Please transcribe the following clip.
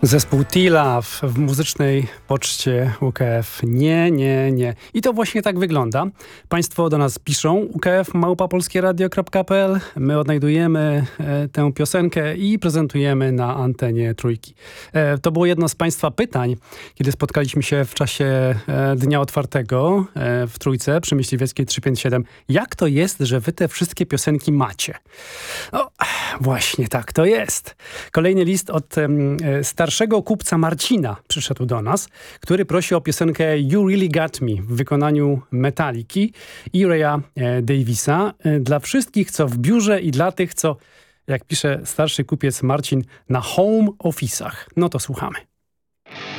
Zespół T-Love w muzycznej poczcie UKF. Nie, nie, nie. I to właśnie tak wygląda. Państwo do nas piszą ukf@polskieradio.pl. My odnajdujemy tę piosenkę i prezentujemy na antenie Trójki. To było jedno z Państwa pytań, kiedy spotkaliśmy się w czasie Dnia Otwartego w Trójce przy Myśliwieckiej 357. Jak to jest, że wy te wszystkie piosenki macie? O, właśnie tak to jest. Kolejny list od starszego kupca Marcina przyszedł do nas, który prosi o piosenkę You Really Got Me w wykonaniu Metaliki i Raya Davisa. Dla wszystkich, co w biurze i dla tych, co, jak pisze starszy kupiec Marcin, na home office'ach. No to słuchamy.